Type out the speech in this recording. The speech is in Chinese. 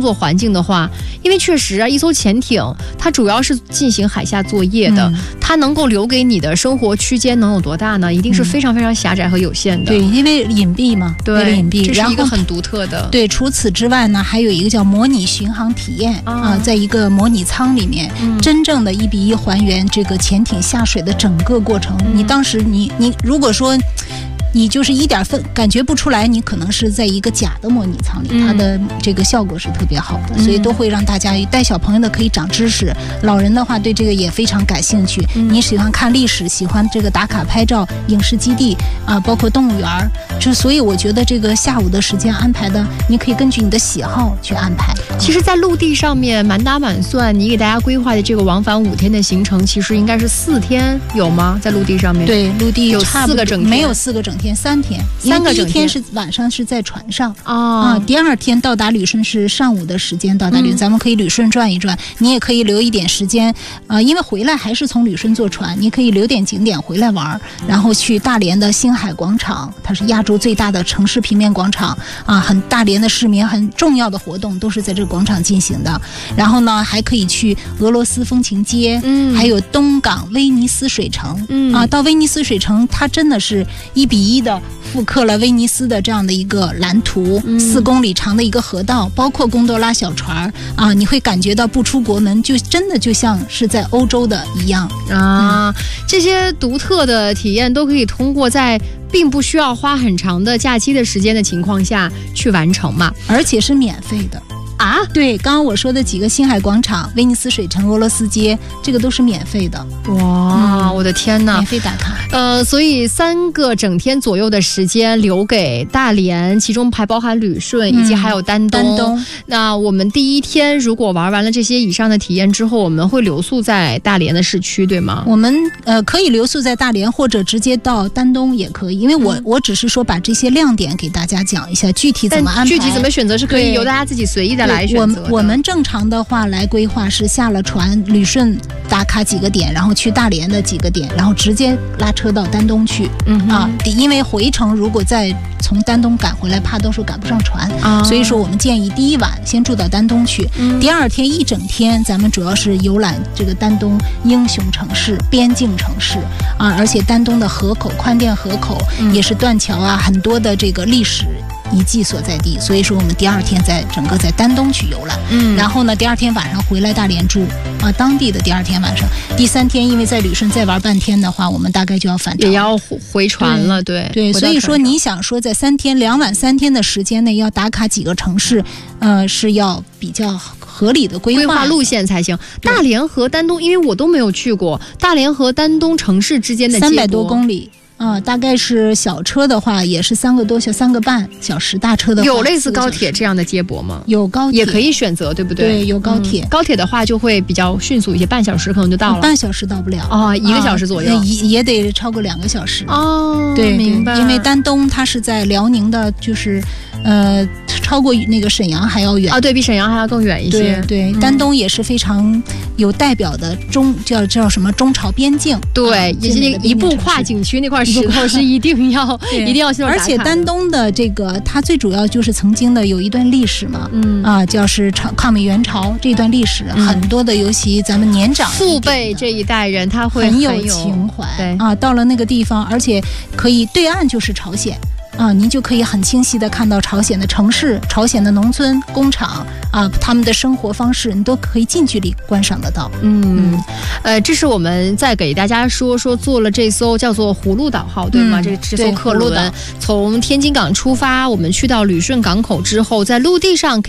工作环境的话，因为确实啊，一艘潜艇它主要是进行海下作业的，它能够留给你的生活区间能有多大呢？一定是非常非常狭窄和有限的。 对，因为隐蔽嘛， 对， 为了隐蔽， 这是一个很独特的。 对，除此之外呢，还有一个叫模拟巡航体验在一个模拟舱里面，真正的1比1还原这个潜艇下水的整个过程。你当时你如果说你就是一点感觉不出来，你可能是在一个假的模拟舱里，它的这个效果是特别好的，所以都会让大家带小朋友的可以长知识，老人的话对这个也非常感兴趣。你喜欢看历史，喜欢这个打卡拍照，影视基地包括动物园，所以我觉得这个下午的时间安排的，你可以根据你的喜好去安排。 其实，在陆地上面满打满算，你给大家规划的这个往返5天的行程，其实应该是4天，有吗？在陆地上面？ 对，陆地有4个整天， 没有4个整天，3天。 3个整天， 第1天是晚上是在船上第2天到达旅顺是上午的时间到达旅顺，咱们可以旅顺转一转，你也可以留一点时间因为回来还是从旅顺坐船，你可以留点景点回来玩，然后去大连的星海广场，它是亚洲最大的城市平面广场很大连的市民很重要的活动都是在这个广场进行的。然后呢，还可以去俄罗斯风情街，还有东港威尼斯水城到威尼斯水城，它真的是1比1的复刻了威尼斯的这样的一个蓝图，4公里长的一个河道，包括贡多拉小船你会感觉到不出国门就真的就像是在欧洲的一样这些独特的体验都可以通过在并不需要花很长的假期的时间的情况下去完成嘛， 而且是免费的。对，刚刚我说的几个星海广场、威尼斯水城、俄罗斯街，这个都是免费的。 哇，我的天哪！ 免费打卡。 所以3个整天左右的时间留给大连，其中还包含旅顺以及还有丹东。那我们第1天如果玩完了这些以上的体验之后，我们会留宿在大连的市区，对吗？ 我们可以留宿在大连，或者直接到丹东也可以。因为我只是说把这些亮点给大家讲一下，具体怎么安排， 具体怎么选择是可以由大家自己随意的来选择的。 我们正常的话来规划是下了船，旅顺打卡几个点，然后去大连的几个点，然后直接拉车到丹东去因为回程如果再从丹东赶回来，怕到时候赶不上船所以说我们建议第1晚先住到丹东去，第2天一整天咱们主要是游览这个丹东英雄城市、边境城市而且丹东的河口、宽甸河口也是断桥很多的这个历史遗迹所在地，所以说我们第2天整个在丹东去游览然后呢第2天晚上回来大连住当地的第2天晚上，第3天因为在旅顺再玩半天的话，我们大概就要返程， 也要回船了。对， 所以说你想说在2晚3天的时间内要打卡几个城市是要比较合理的规划路线才行。大连和丹东因为我都没有去过，大连和丹东城市之间的 300多公里大概是小车的话也是3个半小时，大车的话有类似高铁这样的接驳吗？ 有高铁也可以选择，对不对？ 对，有高铁高铁的话就会比较迅速一些，半小时可能就到了。 半小时到不了 1个小时左右也得超过2个小时对，明白。 因为丹东它是在辽宁的，就是超过那个沈阳还要远对，比沈阳还要更远一些。 对，丹东也是非常有代表的叫什么中朝边境对也是一步跨景区那块石头是一定要去而且丹东的这个它最主要就是曾经的有一段历史嘛就是抗美援朝这段历史很多的，尤其咱们年长父辈这一代人他会很有情怀到了那个地方，而且可以对岸就是朝鲜您就可以很清晰的看到朝鲜的城市、朝鲜的农村、工厂他们的生活方式，你都可以近距离观赏得到。 这是我们在给大家说坐了这艘叫做葫芦岛号，对吗？这艘客轮从天津港出发，我们去到旅顺港口之后，在陆地上可以